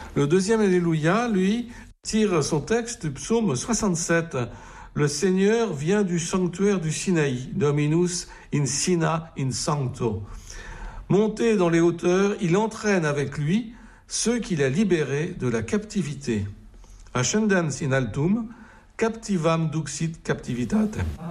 Le deuxième Alléluia, lui, tire son texte du psaume 67. Le Seigneur vient du sanctuaire du Sinaï, Dominus in Sina in Sancto. Monté dans les hauteurs, il entraîne avec lui ceux qu'il a libérés de la captivité. Ascendens in altum, captivam duxit captivitatem.